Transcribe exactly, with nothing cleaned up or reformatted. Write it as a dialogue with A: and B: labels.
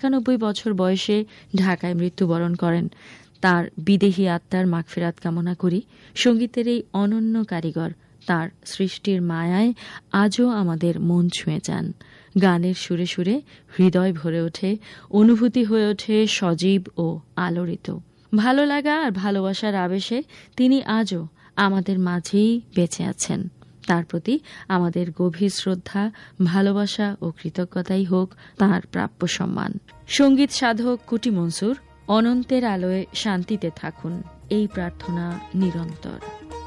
A: একানব্বই বছর বয়সে ঢাকায় মৃত্যুবরণ করেন। তার বিদেহী আত্মার মাগফিরাত কামনা করি। সঙ্গীতের এই অনন্য কারিগর তার সৃষ্টির মায়ায় আজও আমাদের মন ছুঁয়ে যান। গানের সুরে সুরে হৃদয় ভরে ওঠে, অনুভূতি হয়ে ওঠে সজীব ও আলোড়িত। ভালো লাগা আর ভালোবাসার আবেশে তিনি আজও আমাদের মাঝেই বেঁচে আছেন। তার প্রতি আমাদের গভীর শ্রদ্ধা, ভালোবাসা ও কৃতজ্ঞতাই হোক তাঁর প্রাপ্য সম্মান। সঙ্গীত সাধক কুটি মনসুর অনন্তের আলোয় শান্তিতে থাকুন, এই প্রার্থনা নিরন্তর।